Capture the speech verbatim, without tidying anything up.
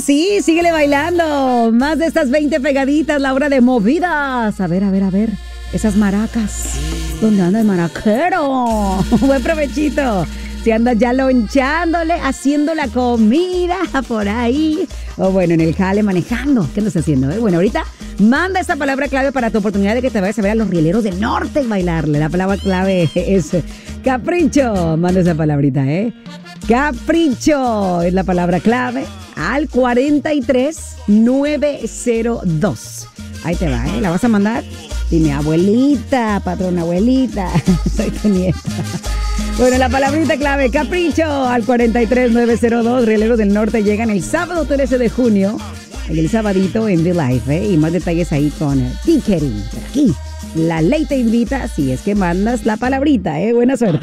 sí, síguele bailando. Más de estas veinte pegaditas, la hora de movidas. A ver, a ver, a ver. Esas maracas. ¿Dónde anda el maraquero? Buen provechito. Si andas ya lonchándole, haciendo la comida por ahí. O bueno, en el jale manejando. ¿Qué andas haciendo? Eh? Bueno, ahorita manda esta palabra clave para tu oportunidad de que te vayas a ver a los rieleros del norte y bailarle. La palabra clave es capricho. Manda esa palabrita, ¿eh? Capricho es la palabra clave al cuarenta y tres nueve cero dos. Ahí te va, ¿eh? ¿La vas a mandar? Dime, abuelita, patrona abuelita, soy tu nieta. Bueno, la palabrita clave, capricho, al cuarenta y tres nueve cero dos. Rieleros del Norte llegan el sábado trece de junio, el sabadito en The Life, ¿eh? Y más detalles ahí con Ticketing. Aquí, la ley te invita si es que mandas la palabrita, ¿eh? Buena suerte.